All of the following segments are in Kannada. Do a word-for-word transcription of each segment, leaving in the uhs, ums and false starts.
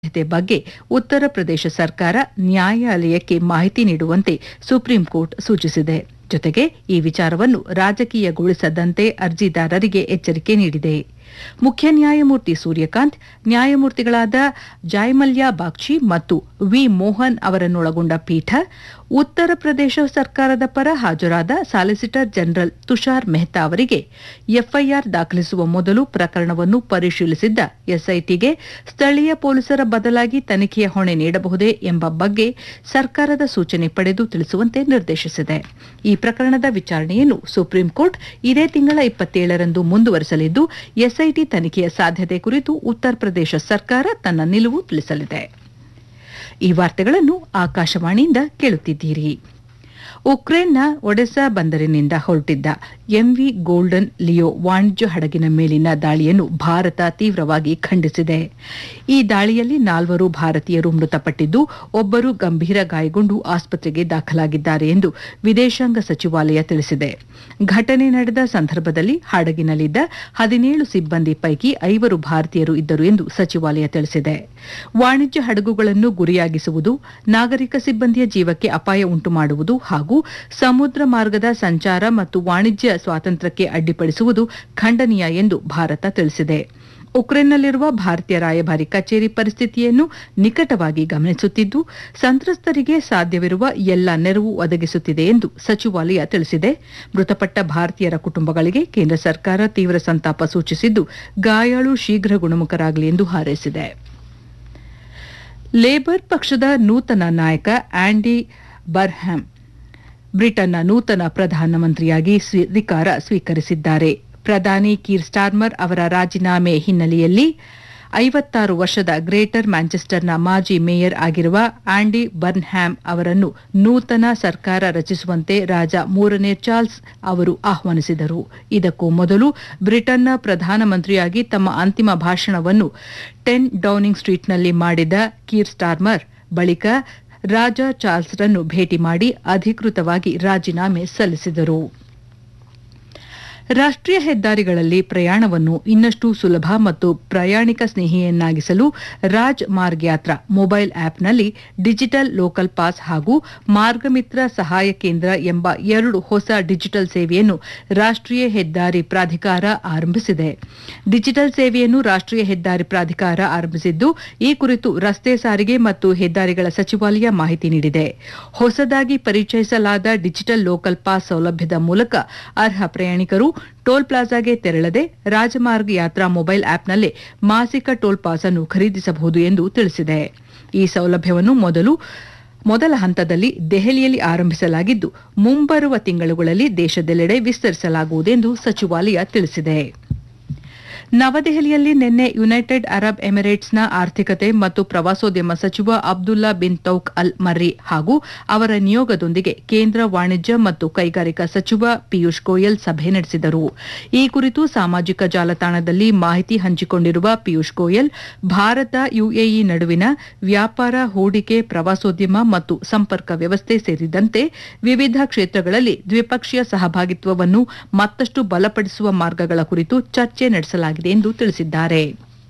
ಸಾಧ್ಯತೆ ಬಗ್ಗೆ ಉತ್ತರ ಪ್ರದೇಶ ಸರ್ಕಾರ ನ್ಯಾಯಾಲಯಕ್ಕೆ ಮಾಹಿತಿ ನೀಡುವಂತೆ ಸುಪ್ರೀಂ ಕೋರ್ಟ್ ಸೂಚಿಸಿದೆ. ಜೊತೆಗೆ ಈ ವಿಚಾರವನ್ನು ರಾಜಕೀಯಗೊಳಿಸದಂತೆ ಅರ್ಜಿದಾರರಿಗೆ ಎಚ್ಚರಿಕೆ ನೀಡಿದೆ. ಮುಖ್ಯ ನ್ಯಾಯಮೂರ್ತಿ ಸೂರ್ಯಕಾಂತ್, ನ್ಯಾಯಮೂರ್ತಿಗಳಾದ ಜಾಯ್ಮಲ್ಯಾ ಬಾಗ್ಚಿ ಮತ್ತು ವಿ ಮೋಹನ್ ಅವರನ್ನೊಳಗೊಂಡ ಪೀಠ ಉತ್ತರ ಪ್ರದೇಶ ಸರ್ಕಾರದ ಪರ ಹಾಜರಾದ ಸಾಲಿಸಿಟರ್ ಜನರಲ್ ತುಷಾರ್ ಮೆಹ್ತಾ ಅವರಿಗೆ ಎಫ್ಐಆರ್ ದಾಖಲಿಸುವ ಮೊದಲು ಪ್ರಕರಣವನ್ನು ಪರಿಶೀಲಿಸಿದ್ದ ಎಸ್ಐಟಿಗೆ ಸ್ಥಳೀಯ ಪೊಲೀಸರ ಬದಲಾಗಿ ತನಿಖೆಯ ಹೊಣೆ ನೀಡಬಹುದೇ ಎಂಬ ಬಗ್ಗೆ ಸರ್ಕಾರದ ಸೂಚನೆ ಪಡೆದು ತಿಳಿಸುವಂತೆ ನಿರ್ದೇಶಿಸಿದೆ. ಈ ಪ್ರಕರಣದ ವಿಚಾರಣೆಯನ್ನು ಸುಪ್ರೀಂ ಕೋರ್ಟ್ ಇದೇ ತಿಂಗಳ ಇಪ್ಪತ್ತೇಳರಂದು ಮುಂದುವರಿಸಲಿದ್ದು, ಎಸ್ಐಟಿ ತನಿಖೆಯ ಸಾಧ್ಯತೆ ಕುರಿತು ಉತ್ತರ ಪ್ರದೇಶ ಸರ್ಕಾರ ತನ್ನ ನಿಲುವು ತಿಳಿಸಲಿದೆ. ಈ ವಾರ್ತೆಗಳನ್ನು ಆಕಾಶವಾಣಿಯಿಂದ ಕೇಳುತ್ತಿದ್ದೀರಿ. ಉಕ್ರೇನ್ನ ಒಡೆಸಾ ಬಂದರಿನಿಂದ ಹೊರಟಿದ್ದ ಎಂವಿ ಗೋಲ್ಡನ್ ಲಿಯೋ ವಾಣಿಜ್ಯ ಹಡಗಿನ ಮೇಲಿನ ದಾಳಿಯನ್ನು ಭಾರತ ತೀವ್ರವಾಗಿ ಖಂಡಿಸಿದೆ. ಈ ದಾಳಿಯಲ್ಲಿ ನಾಲ್ವರು ಭಾರತೀಯರು ಮೃತಪಟ್ಟಿದ್ದು, ಒಬ್ಬರು ಗಂಭೀರ ಗಾಯಗೊಂಡು ಆಸ್ಪತ್ರೆಗೆ ದಾಖಲಾಗಿದ್ದಾರೆ ಎಂದು ವಿದೇಶಾಂಗ ಸಚಿವಾಲಯ ತಿಳಿಸಿದೆ. ಘಟನೆ ನಡೆದ ಸಂದರ್ಭದಲ್ಲಿ ಹಡಗಿನಲ್ಲಿದ್ದ ಹದಿನೇಳು ಸಿಬ್ಬಂದಿ ಪೈಕಿ ಐವರು ಭಾರತೀಯರು ಇದ್ದರು ಎಂದು ಸಚಿವಾಲಯ ತಿಳಿಸಿದೆ. ವಾಣಿಜ್ಯ ಹಡಗುಗಳನ್ನು ಗುರಿಯಾಗಿಸುವುದು, ನಾಗರಿಕ ಸಿಬ್ಬಂದಿಯ ಜೀವಕ್ಕೆ ಅಪಾಯ ಉಂಟುಮಾಡುವುದು ಹಾಗೂ ಸಮುದ್ರ ಮಾರ್ಗದ ಸಂಚಾರ ಮತ್ತು ವಾಣಿಜ್ಯ ಸ್ವಾತಂತ್ರ್ಯಕ್ಕೆ ಅಡ್ಡಿಪಡಿಸುವುದು ಖಂಡನೀಯ ಎಂದು ಭಾರತ ತಿಳಿಸಿದೆ. ಉಕ್ರೇನ್ನಲ್ಲಿರುವ ಭಾರತೀಯ ರಾಯಭಾರಿ ಕಚೇರಿ ಪರಿಸ್ಥಿತಿಯನ್ನು ನಿಕಟವಾಗಿ ಗಮನಿಸುತ್ತಿದ್ದು, ಸಂತ್ರಸ್ತರಿಗೆ ಸಾಧ್ಯವಿರುವ ಎಲ್ಲ ನೆರವು ಒದಗಿಸುತ್ತಿದೆ ಎಂದು ಸಚಿವಾಲಯ ತಿಳಿಸಿದೆ. ಮೃತಪಟ್ಟ ಭಾರತೀಯರ ಕುಟುಂಬಗಳಿಗೆ ಕೇಂದ್ರ ಸರ್ಕಾರ ತೀವ್ರ ಸಂತಾಪ ಸೂಚಿಸಿದ್ದು, ಗಾಯಾಳು ಶೀಘ್ರ ಗುಣಮುಖರಾಗಲಿ ಎಂದು ಹಾರೈಸಿದೆ. ಲೇಬರ್ ಪಕ್ಷದ ನೂತನ ನಾಯಕ ಆಂಡಿ ಬರ್ಹ್ಯಾಮ್ ಬ್ರಿಟನ್ನ ನೂತನ ಪ್ರಧಾನಮಂತ್ರಿಯಾಗಿ ಅಧಿಕಾರ ಸ್ವೀಕರಿಸಿದ್ದಾರೆ. ಪ್ರಧಾನಿ ಕೀರ್ ಸ್ಟಾರ್ಮರ್ ಅವರ ರಾಜೀನಾಮೆ ಹಿನ್ನೆಲೆಯಲ್ಲಿ ಐವತ್ತಾರು ವರ್ಷದ ಗ್ರೇಟರ್ ಮ್ಯಾಂಚೆಸ್ಟರ್ನ ಮಾಜಿ ಮೇಯರ್ ಆಗಿರುವ ಆಂಡಿ ಬರ್ನ್ಹ್ಯಾಮ್ ಅವರನ್ನು ನೂತನ ಸರ್ಕಾರ ರಚಿಸುವಂತೆ ರಾಜ ಮೂರನೇ ಚಾರ್ಲ್ಸ್ ಅವರು ಆಹ್ವಾನಿಸಿದರು. ಇದಕ್ಕೂ ಮೊದಲು ಬ್ರಿಟನ್ನ ಪ್ರಧಾನಮಂತ್ರಿಯಾಗಿ ತಮ್ಮ ಅಂತಿಮ ಭಾಷಣವನ್ನು ಟೆನ್ ಡೌನಿಂಗ್ ಸ್ಟ್ರೀಟ್ನಲ್ಲಿ ಮಾಡಿದ ಕೀರ್ ಸ್ಟಾರ್ಮರ್ ಬಳಿಕ ರಾಜ ಚಾರ್ಲ್ಸ್ರನ್ನು ಭೇಟಿ ಮಾಡಿ ಅಧಿಕೃತವಾಗಿ ರಾಜೀನಾಮೆ ಸಲ್ಲಿಸಿದರು. ರಾಷ್ಟ್ರೀಯ ಹೆದ್ದಾರಿಗಳಲ್ಲಿ ಪ್ರಯಾಣವನ್ನು ಇನ್ನಷ್ಟು ಸುಲಭ ಮತ್ತು ಪ್ರಯಾಣಿಕ ಸ್ನೇಹಿಯನ್ನಾಗಿಸಲು ರಾಜ್ ಮಾರ್ಗ್ ಯಾತ್ರಾ ಮೊಬೈಲ್ ಆಪ್ನಲ್ಲಿ ಡಿಜಿಟಲ್ ಲೋಕಲ್ ಪಾಸ್ ಹಾಗೂ ಮಾರ್ಗಮಿತ್ರ ಸಹಾಯ ಕೇಂದ್ರ ಎಂಬ ಎರಡು ಹೊಸ ಡಿಜಿಟಲ್ ಸೇವೆಯನ್ನು ರಾಷ್ಟ್ರೀಯ ಹೆದ್ದಾರಿ ಪ್ರಾಧಿಕಾರ ಆರಂಭಿಸಿದೆ. ಡಿಜಿಟಲ್ ಸೇವೆಯನ್ನು ರಾಷ್ಟ್ರೀಯ ಹೆದ್ದಾರಿ ಪ್ರಾಧಿಕಾರ ಆರಂಭಿಸಿದ್ದು, ಈ ಕುರಿತು ರಸ್ತೆ ಸಾರಿಗೆ ಮತ್ತು ಹೆದ್ದಾರಿಗಳ ಸಚಿವಾಲಯ ಮಾಹಿತಿ ನೀಡಿದೆ. ಹೊಸದಾಗಿ ಪರಿಚಯಿಸಲಾದ ಡಿಜಿಟಲ್ ಲೋಕಲ್ ಪಾಸ್ ಸೌಲಭ್ಯದ ಮೂಲಕ ಅರ್ಹ ಪ್ರಯಾಣಿಕರು ಟೋಲ್ ಪ್ಲಾಜಾಗೆ ತೆರಳದೆ ರಾಜಮಾರ್ಗ್ ಯಾತ್ರಾ ಮೊಬೈಲ್ ಆಪ್ನಲ್ಲೇ ಮಾಸಿಕ ಟೋಲ್ ಪಾಸ್ ಅನ್ನು ಖರೀದಿಸಬಹುದು ಎಂದು ತಿಳಿಸಿದೆ. ಈ ಸೌಲಭ್ಯವನ್ನು ಮೊದಲು ಮೊದಲ ಹಂತದಲ್ಲಿ ದೆಹಲಿಯಲ್ಲಿ ಆರಂಭಿಸಲಾಗಿದ್ದು, ಮುಂಬರುವ ತಿಂಗಳುಗಳಲ್ಲಿ ದೇಶದೆಲ್ಲೆಡೆ ವಿಸ್ತರಿಸಲಾಗುವುದೆಂದು ಸಚಿವಾಲಯ ತಿಳಿಸಿದೆ. ನವದೆಹಲಿಯಲ್ಲಿ ನಿನ್ನೆ ಯುನೈಟೆಡ್ ಅರಬ್ ಎಮಿರೇಟ್ಸ್ನ ಆರ್ಥಿಕತೆ ಮತ್ತು ಪ್ರವಾಸೋದ್ಯಮ ಸಚಿವ ಅಬ್ದುಲ್ಲಾ ಬಿನ್ ತೌಕ್ ಅಲ್ ಮರ್ರಿ ಹಾಗೂ ಅವರ ನಿಯೋಗದೊಂದಿಗೆ ಕೇಂದ್ರ ವಾಣಿಜ್ಯ ಮತ್ತು ಕೈಗಾರಿಕಾ ಸಚಿವ ಪಿಯೂಷ್ ಗೋಯಲ್ ಸಭೆ ನಡೆಸಿದರು. ಈ ಕುರಿತು ಸಾಮಾಜಿಕ ಜಾಲತಾಣದಲ್ಲಿ ಮಾಹಿತಿ ಹಂಚಿಕೊಂಡಿರುವ ಪಿಯೂಷ್ ಗೋಯಲ್, ಭಾರತ ಯುಎಇ ನಡುವಿನ ವ್ಯಾಪಾರ, ಹೂಡಿಕೆ, ಪ್ರವಾಸೋದ್ಯಮ ಮತ್ತು ಸಂಪರ್ಕ ವ್ಯವಸ್ಥೆ ಸೇರಿದಂತೆ ವಿವಿಧ ಕ್ಷೇತ್ರಗಳಲ್ಲಿ ದ್ವಿಪಕ್ಷೀಯ ಸಹಭಾಗಿತ್ವವನ್ನು ಮತ್ತಷ್ಟು ಬಲಪಡಿಸುವ ಮಾರ್ಗಗಳ ಕುರಿತು ಚರ್ಚೆ ನಡೆಸಲಾಗಿದೆ ಎಂದು ತಿಳಿಸಿದ್ದಾರೆ.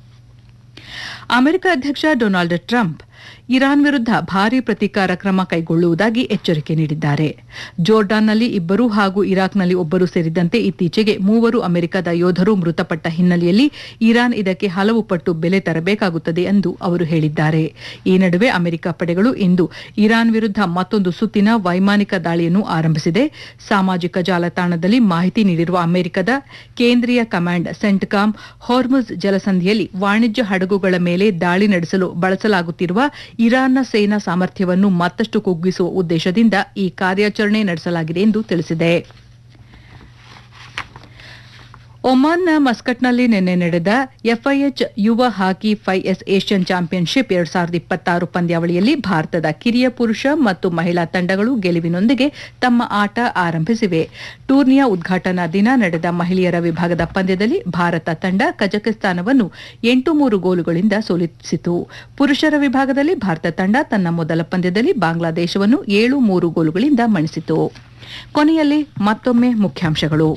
ಅಮೆರಿಕ ಅಧ್ಯಕ್ಷ ಡೊನಾಲ್ಡ್ ಟ್ರಂಪ್ ಇರಾನ್ ವಿರುದ್ಧ ಭಾರೀ ಪ್ರತೀಕಾರ ಕ್ರಮ ಕೈಗೊಳ್ಳುವುದಾಗಿ ಎಚ್ಚರಿಕೆ ನೀಡಿದ್ದಾರೆ. ಜೋರ್ಡಾನ್ನಲ್ಲಿ ಇಬ್ಬರು ಹಾಗೂ ಇರಾಕ್ನಲ್ಲಿ ಒಬ್ಬರು ಸೇರಿದಂತೆ ಇತ್ತೀಚೆಗೆ ಮೂವರು ಅಮೆರಿಕದ ಯೋಧರು ಮೃತಪಟ್ಟ ಹಿನ್ನೆಲೆಯಲ್ಲಿ ಇರಾನ್ ಇದಕ್ಕೆ ಹಲವು ಪಟ್ಟು ಬೆಲೆ ತರಬೇಕಾಗುತ್ತದೆ ಎಂದು ಅವರು ಹೇಳಿದ್ದಾರೆ. ಈ ನಡುವೆ ಅಮೆರಿಕ ಪಡೆಗಳು ಇಂದು ಇರಾನ್ ವಿರುದ್ಧ ಮತ್ತೊಂದು ಸುತ್ತಿನ ವೈಮಾನಿಕ ದಾಳಿಯನ್ನು ಆರಂಭಿಸಿದೆ. ಸಾಮಾಜಿಕ ಜಾಲತಾಣದಲ್ಲಿ ಮಾಹಿತಿ ನೀಡಿರುವ ಅಮೆರಿಕದ ಕೇಂದ್ರೀಯ ಕಮಾಂಡ್ ಸೆಂಟ್ಕಾಮ್, ಹಾರ್ಮುಜ್ ಜಲಸಂಧಿಯಲ್ಲಿ ವಾಣಿಜ್ಯ ಹಡಗುಗಳ ಮೇಲೆ ದಾಳಿ ನಡೆಸಲು ಬಳಸಲಾಗುತ್ತಿರುವ ಇರಾನ್ನ ಸೇನಾ ಸಾಮರ್ಥ್ಯವನ್ನು ಮತ್ತಷ್ಟು ಕುಗ್ಗಿಸುವ ಉದ್ದೇಶದಿಂದ ಈ ಕಾರ್ಯಾಚರಣೆ ನಡೆಸಲಾಗಿದೆ ಎಂದು ತಿಳಿಸಿದೆ. ಒಮಾನ್ನ ಮಸ್ಕಟ್ನಲ್ಲಿ ನಿನ್ನೆ ನಡೆದ ಎಫ್ಐಎಚ್ ಯುವ ಹಾಕಿ ಫೈವ್ ಎಸ್ ಏಷ್ಯನ್ ಚಾಂಪಿಯನ್ಶಿಪ್ ಎರಡ್ ಸಾವಿರದ ಇಪ್ಪತ್ತಾರು ಪಂದ್ಯಾವಳಿಯಲ್ಲಿ ಭಾರತದ ಕಿರಿಯ ಪುರುಷ ಮತ್ತು ಮಹಿಳಾ ತಂಡಗಳು ಗೆಲುವಿನೊಂದಿಗೆ ತಮ್ಮ ಆಟ ಆರಂಭಿಸಿವೆ. ಟೂರ್ನಿಯ ಉದ್ಘಾಟನಾ ದಿನ ನಡೆದ ಮಹಿಳೆಯರ ವಿಭಾಗದ ಪಂದ್ಯದಲ್ಲಿ ಭಾರತ ತಂಡ ಕಜಕಿಸ್ತಾನವನ್ನು ಎಂಟು ಮೂರು ಗೋಲುಗಳಿಂದ ಸೋಲಿಸಿತು. ಪುರುಷರ ವಿಭಾಗದಲ್ಲಿ ಭಾರತ ತಂಡ ತನ್ನ ಮೊದಲ ಪಂದ್ಯದಲ್ಲಿ ಬಾಂಗ್ಲಾದೇಶವನ್ನು ಏಳು ಮೂರು ಗೋಲುಗಳಿಂದ ಮಣಿಸಿತು. ಕೊನೆಯಲ್ಲಿ ಮತ್ತೊಮ್ಮೆ ಮುಖ್ಯಾಂಶಗಳು.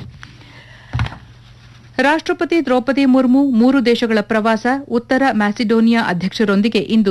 ರಾಷ್ಟ್ರಪತಿ ದ್ರೌಪದಿ ಮುರ್ಮು ಮೂರು ದೇಶಗಳ ಪ್ರವಾಸ, ಉತ್ತರ ಮ್ಯಾಸಿಡೋನಿಯಾ ಅಧ್ಯಕ್ಷರೊಂದಿಗೆ ಇಂದು